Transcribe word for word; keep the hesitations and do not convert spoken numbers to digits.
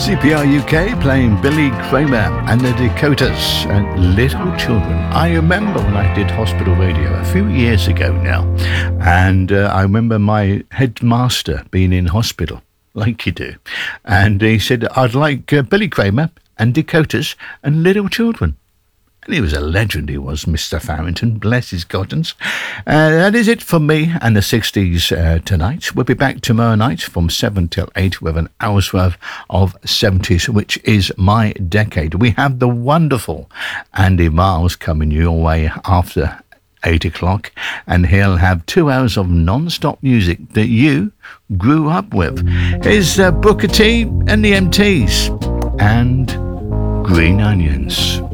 C P R U K playing Billy Kramer and the Dakotas and Little Children. I remember when I did hospital radio a few years ago now, and uh, I remember my headmaster being in hospital, like you do, and he said, I'd like uh, Billy Kramer and Dakotas and Little Children. And he was a legend, he was, Mister Farrington, bless his cottons. Uh, that is it for me and the sixties uh, tonight. We'll be back tomorrow night from seven till eight with an hour's worth of seventies, which is my decade. We have the wonderful Andy Miles coming your way after eight o'clock, and he'll have two hours of non-stop music that you grew up with. Here's uh, Booker T and the M Ts and Green Onions.